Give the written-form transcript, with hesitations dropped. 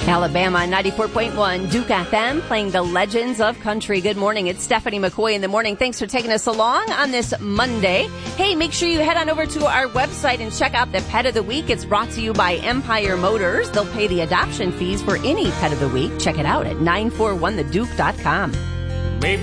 Alabama 94.1 Duke FM playing the legends of country. Good morning. It's Stephanie McCoy in the morning. Thanks for taking us along on this Monday. Hey, make sure you head on over to our website and check out the Pet of the Week. It's brought to you by Empire Motors. They'll pay the adoption fees for any Pet of the Week. Check it out at 941theduke.com.